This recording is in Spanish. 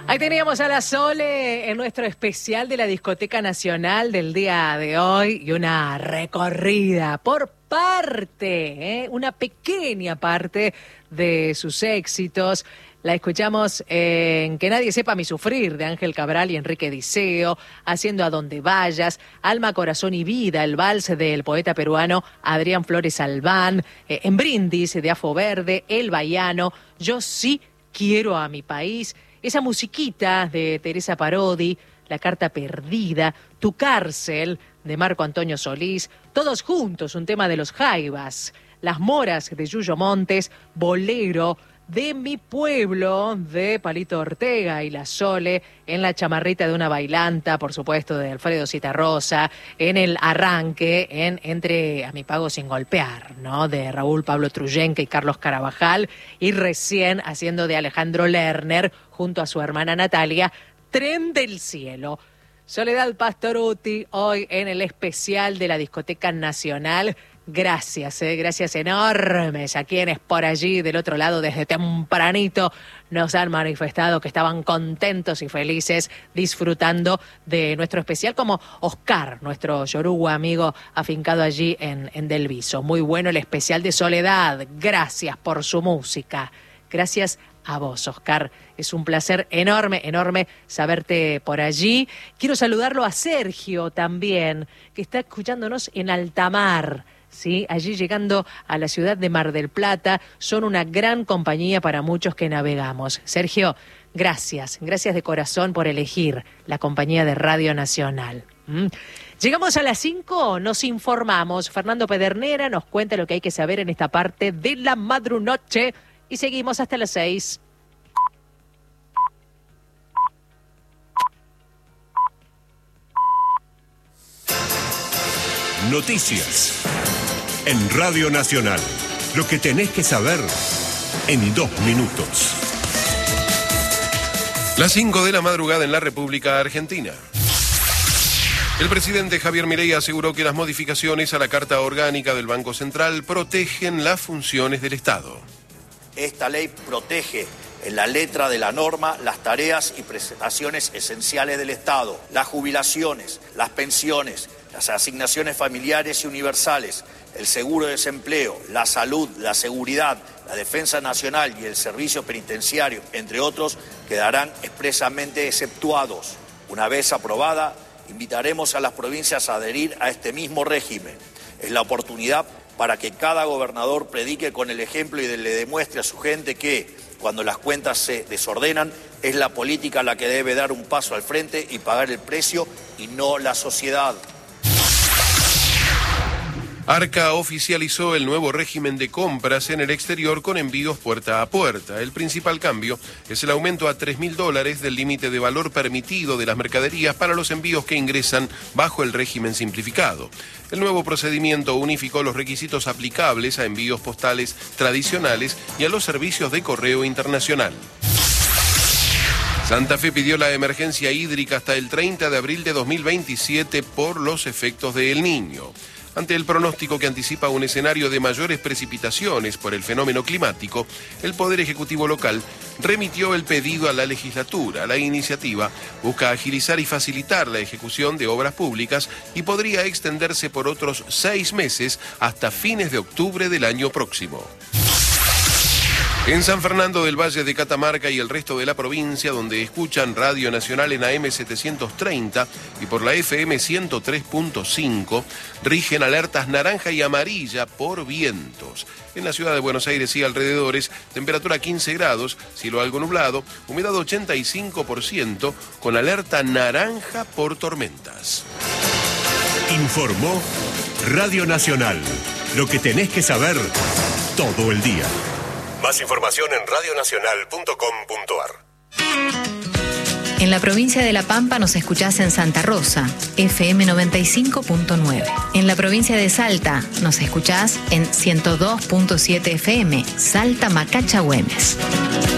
Ahí teníamos a la Sole en nuestro especial de la Discoteca Nacional del día de hoy y una recorrida por parte, una pequeña parte de sus éxitos. La escuchamos en Que Nadie Sepa Mi Sufrir, de Ángel Cabral y Enrique Diceo, Haciendo a Donde Vayas, Alma, Corazón y Vida, el vals del poeta peruano Adrián Flores Albán, En Brindis, de Afo Verde, El Baiano, Yo sí quiero a mi país, esa musiquita de Teresa Parodi, La Carta Perdida, Tu Cárcel, de Marco Antonio Solís, Todos Juntos, un tema de los Jaivas, Las Moras, de Yuyo Montes, Bolero, de Mi Pueblo, de Palito Ortega y La Sole, en La Chamarrita de una Bailanta, por supuesto, de Alfredo Citarrosa, en El Arranque, en Entre a mi pago sin golpear, ¿no?, de Raúl Pablo Truyenque y Carlos Carabajal, y recién haciendo de Alejandro Lerner, junto a su hermana Natalia, Tren del Cielo. Soledad Pastorutti, hoy en el especial de la Discoteca Nacional. Gracias, gracias enormes a quienes por allí, del otro lado, desde tempranito, nos han manifestado que estaban contentos y felices disfrutando de nuestro especial, como Oscar, nuestro yoruba amigo afincado allí en Del Viso. Muy bueno el especial de Soledad. Gracias por su música. Gracias a vos, Oscar. Es un placer enorme, enorme saberte por allí. Quiero saludarlo a Sergio también, que está escuchándonos en Altamar. Sí, allí llegando a la ciudad de Mar del Plata, son una gran compañía para muchos que navegamos. Sergio, gracias de corazón por elegir la compañía de Radio Nacional. Llegamos a las 5, nos informamos. Fernando Pedernera nos cuenta lo que hay que saber en esta parte de la madrunoche y seguimos hasta las 6. Noticias en Radio Nacional. Lo que tenés que saber en 2 minutos. Las 5 de la madrugada en la República Argentina. El presidente Javier Milei aseguró que las modificaciones a la Carta Orgánica del Banco Central protegen las funciones del Estado. Esta ley protege en la letra de la norma las tareas y prestaciones esenciales del Estado, las jubilaciones, las pensiones, las asignaciones familiares y universales, el seguro de desempleo, la salud, la seguridad, la defensa nacional y el servicio penitenciario, entre otros, quedarán expresamente exceptuados. Una vez aprobada, invitaremos a las provincias a adherir a este mismo régimen. Es la oportunidad para que cada gobernador predique con el ejemplo y le demuestre a su gente que, cuando las cuentas se desordenan, es la política la que debe dar un paso al frente y pagar el precio y no la sociedad. Arca oficializó el nuevo régimen de compras en el exterior con envíos puerta a puerta. El principal cambio es el aumento a $3.000 del límite de valor permitido de las mercaderías para los envíos que ingresan bajo el régimen simplificado. El nuevo procedimiento unificó los requisitos aplicables a envíos postales tradicionales y a los servicios de correo internacional. Santa Fe pidió la emergencia hídrica hasta el 30 de abril de 2027 por los efectos de El Niño. Ante el pronóstico que anticipa un escenario de mayores precipitaciones por el fenómeno climático, el Poder Ejecutivo local remitió el pedido a la legislatura. La iniciativa busca agilizar y facilitar la ejecución de obras públicas y podría extenderse por otros 6 meses hasta fines de octubre del año próximo. En San Fernando del Valle de Catamarca y el resto de la provincia, donde escuchan Radio Nacional en AM 730 y por la FM 103.5, rigen alertas naranja y amarilla por vientos. En la ciudad de Buenos Aires y alrededores, temperatura 15 grados, cielo algo nublado, humedad 85%, con alerta naranja por tormentas. Informó Radio Nacional. Lo que tenés que saber todo el día. Más información en radionacional.com.ar. En la provincia de La Pampa nos escuchás en Santa Rosa, FM 95.9. En la provincia de Salta nos escuchás en 102.7 FM, Salta Macacha Güemes.